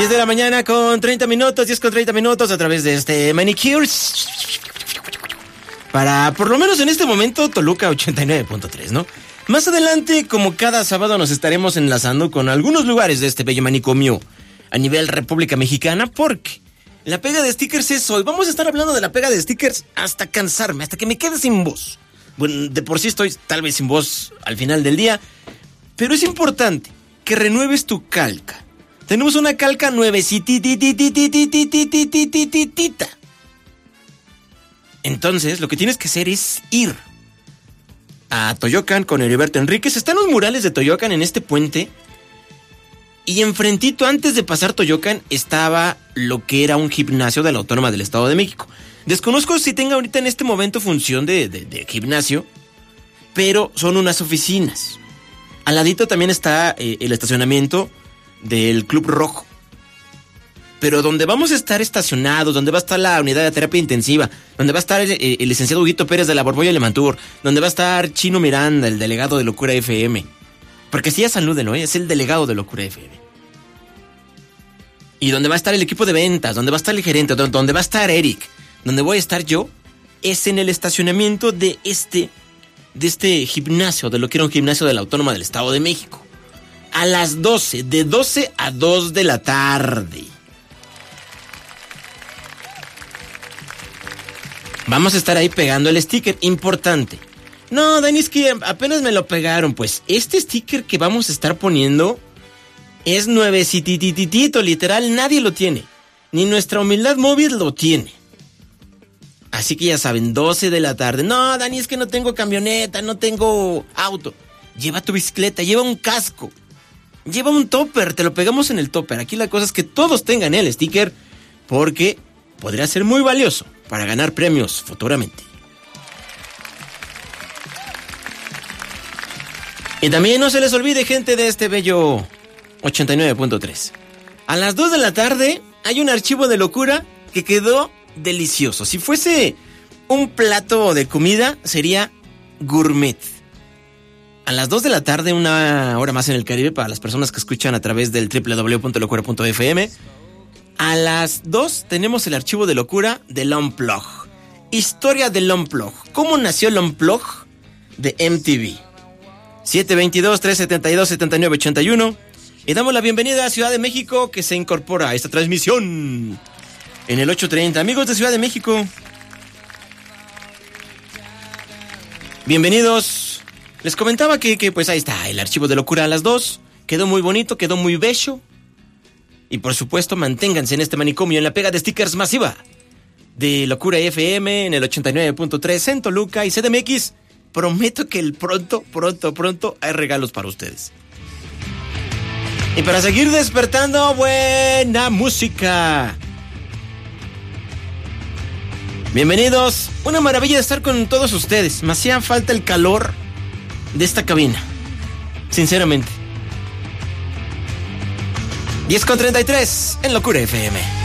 10 de la mañana con 30 minutos, 10 con 30 minutos a través de este Manicures. Para, por lo menos en este momento, Toluca 89.3, ¿no? Más adelante, como cada sábado, nos estaremos enlazando con algunos lugares de este bello manicomio a nivel República Mexicana, porque la pega de stickers es hoy. Vamos a estar hablando de la pega de stickers hasta cansarme, hasta que me quede sin voz. Bueno, de por sí estoy tal vez sin voz al final del día, pero es importante que renueves tu calca. Tenemos una calca nuevecititititititititititititita. Entonces, lo que tienes que hacer es ir a Toyocan con Heriberto Enríquez. Están los murales de Toyocan en este puente. Y enfrentito, antes de pasar Toyocan, estaba lo que era un gimnasio de la Autónoma del Estado de México. Desconozco si tenga ahorita en este momento función de gimnasio, pero son unas oficinas. Al ladito también está el estacionamiento del Club Rojo. Pero donde vamos a estar estacionados, donde va a estar la unidad de terapia intensiva, donde va a estar el licenciado Huguito Pérez de la Borbolla Lemantur, donde va a estar Chino Miranda, el delegado de Locura FM. Porque si ya salúdenlo, es el delegado de Locura FM. Y donde va a estar el equipo de ventas, donde va a estar el gerente, donde va a estar Eric, donde voy a estar yo, es en el estacionamiento de este gimnasio, de lo que era un gimnasio de la Autónoma del Estado de México. A las 12, de 12 a 2 de la tarde. Vamos a estar ahí pegando el sticker, importante. No, Dani, es que apenas me lo pegaron. Pues este sticker que vamos a estar poniendo es nuevecitititito, literal, nadie lo tiene. Ni nuestra humildad móvil lo tiene. Así que ya saben, 12 de la tarde. No, Dani, es que no tengo camioneta, no tengo auto. Lleva tu bicicleta, lleva un casco. Lleva un topper, te lo pegamos en el topper. Aquí la cosa es que todos tengan el sticker, porque podría ser muy valioso para ganar premios futuramente. Y también no se les olvide, gente de este bello 89.3. A las 2 de la tarde hay un archivo de locura que quedó delicioso. Si fuese un plato de comida, sería gourmet. A las 2 de la tarde, una hora más en el Caribe para las personas que escuchan a través del www.locura.fm. A las 2 tenemos el archivo de locura del Unplug. Historia del Unplug. ¿Cómo nació el Unplug de MTV? 722-372-7981. Y damos la bienvenida a Ciudad de México, que se incorpora a esta transmisión en el 830. Amigos de Ciudad de México, bienvenidos. Les comentaba que pues ahí está el archivo de locura a las 2. Quedó muy bonito, quedó muy bello. Y por supuesto, manténganse en este manicomio, en la pega de stickers masiva de Locura FM en el 89.3 en Toluca y CDMX. Prometo que pronto hay regalos para ustedes. Y para seguir despertando, buena música. Bienvenidos. Una maravilla de estar con todos ustedes. Me hacía falta el calor de esta cabina, sinceramente. 10:33 en Locura FM.